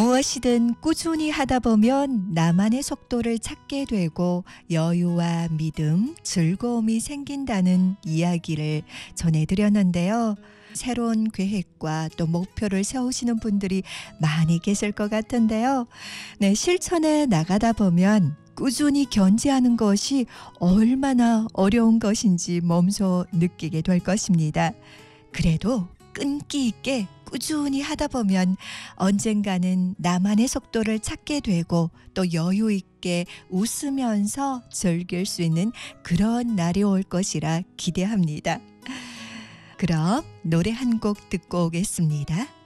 무엇이든 꾸준히 하다 보면 나만의 속도를 찾게 되고 여유와 믿음, 즐거움이 생긴다는 이야기를 전해드렸는데요. 새로운 계획과 또 목표를 세우시는 분들이 많이 계실 것 같은데요. 네, 실천에 나가다 보면 꾸준히 견지하는 것이 얼마나 어려운 것인지 몸소 느끼게 될 것입니다. 그래도 끈기 있게 꾸준히 하다 보면 언젠가는 나만의 속도를 찾게 되고 또 여유 있게 웃으면서 즐길 수 있는 그런 날이 올 것이라 기대합니다. 그럼 노래 한 곡 듣고 오겠습니다.